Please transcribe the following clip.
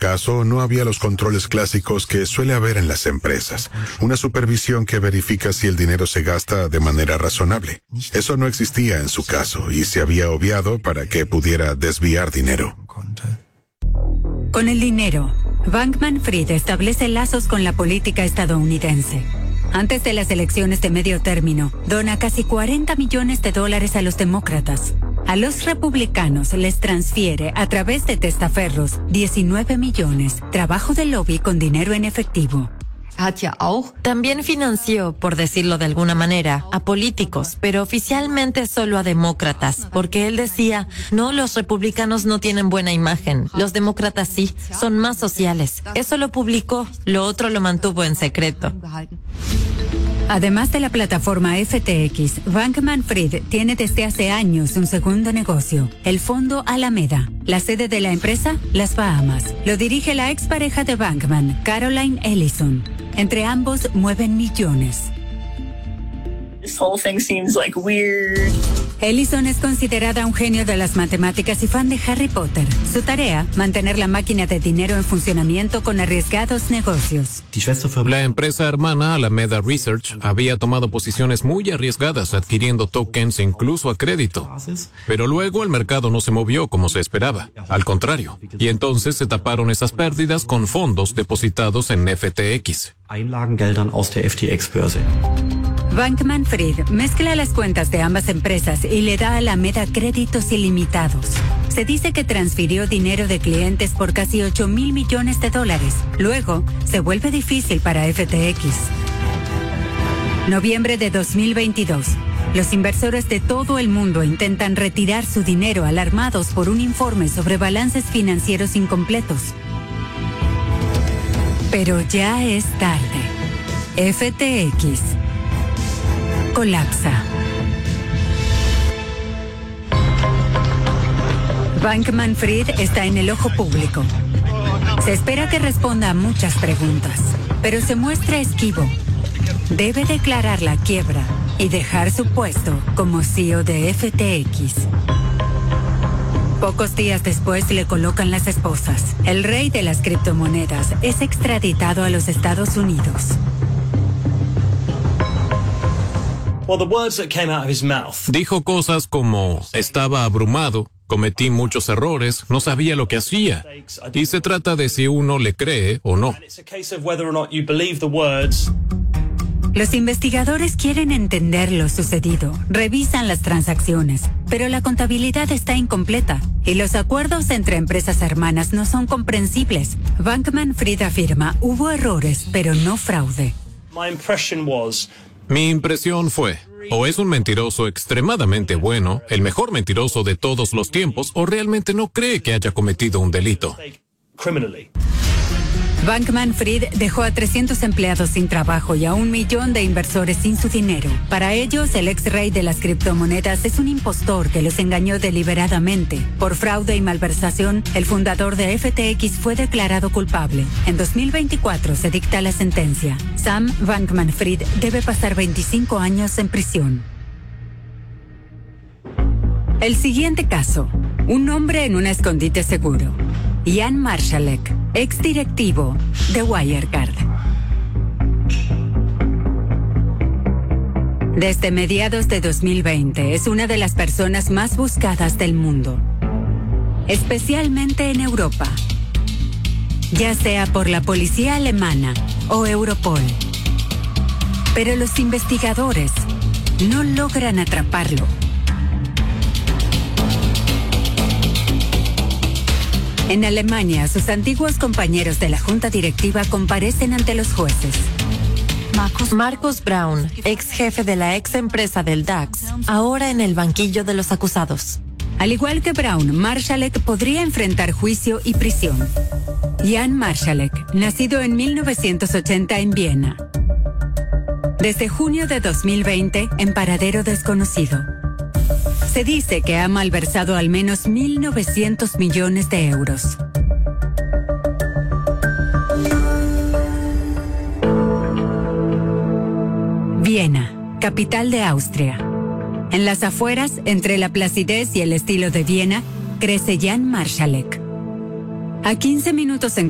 caso, no había los controles clásicos que suele haber en las empresas. Una supervisión que verifica si el dinero se gasta de manera razonable. Eso no existía en su caso y se había obviado para que pudiera desviar dinero. Con el dinero, Bankman-Fried establece lazos con la política estadounidense. Antes de las elecciones de medio término, dona casi $40 millones a los demócratas. A los republicanos les transfiere a través de testaferros 19 millones, trabajo de lobby con dinero en efectivo. También financió, por decirlo de alguna manera, a políticos, pero oficialmente solo a demócratas, porque él decía, no, los republicanos no tienen buena imagen, los demócratas sí, son más sociales. Eso lo publicó, lo otro lo mantuvo en secreto. Además de la plataforma FTX, Bankman-Fried tiene desde hace años un segundo negocio, el Fondo Alameda. La sede de la empresa, las Bahamas. Lo dirige la expareja de Bankman, Caroline Ellison. Entre ambos mueven millones. This whole thing seems like weird. Ellison es considerada un genio de las matemáticas y fan de Harry Potter. Su tarea, mantener la máquina de dinero en funcionamiento con arriesgados negocios. La empresa hermana Alameda Research había tomado posiciones muy arriesgadas adquiriendo tokens incluso a crédito. Pero luego el mercado no se movió como se esperaba. Al contrario. Y entonces se taparon esas pérdidas con fondos depositados en FTX. Bankman-Fried mezcla las cuentas de ambas empresas y le da a Alameda créditos ilimitados. Se dice que transfirió dinero de clientes por casi $8 mil millones. Luego, se vuelve difícil para FTX. Noviembre de 2022. Los inversores de todo el mundo intentan retirar su dinero alarmados por un informe sobre balances financieros incompletos. Pero ya es tarde. FTX colapsa. Bankman-Fried está en el ojo público. Se espera que responda a muchas preguntas, pero se muestra esquivo. Debe declarar la quiebra y dejar su puesto como CEO de FTX. Pocos días después le colocan las esposas. El rey de las criptomonedas es extraditado a los Estados Unidos. Dijo cosas como, estaba abrumado, cometí muchos errores, no sabía lo que hacía. Y se trata de si uno le cree o no. Los investigadores quieren entender lo sucedido, revisan las transacciones, pero la contabilidad está incompleta y los acuerdos entre empresas hermanas no son comprensibles. Bankman-Fried afirma, hubo errores, pero no fraude. Mi impresión fue, o es un mentiroso extremadamente bueno, el mejor mentiroso de todos los tiempos, o realmente no cree que haya cometido un delito. Bankman-Fried dejó a 300 empleados sin trabajo y a 1 millón de inversores sin su dinero. Para ellos, el ex rey de las criptomonedas es un impostor que los engañó deliberadamente. Por fraude y malversación, el fundador de FTX fue declarado culpable. En 2024 se dicta la sentencia. Sam Bankman-Fried debe pasar 25 años en prisión. El siguiente caso. Un hombre en un escondite seguro. Jan Marsalek, exdirectivo de Wirecard. Desde mediados de 2020 es una de las personas más buscadas del mundo, especialmente en Europa, ya sea por la policía alemana o Europol. Pero los investigadores no logran atraparlo. En Alemania, sus antiguos compañeros de la junta directiva comparecen ante los jueces. Markus Braun, ex jefe de la ex empresa del DAX, ahora en el banquillo de los acusados. Al igual que Braun, Marsalek podría enfrentar juicio y prisión. Jan Marsalek, nacido en 1980 en Viena. Desde junio de 2020, en paradero desconocido. Se dice que ha malversado al menos 1.900 millones de euros. Viena, capital de Austria. En las afueras, entre la placidez y el estilo de Viena, crece Jan Marsalek. A 15 minutos en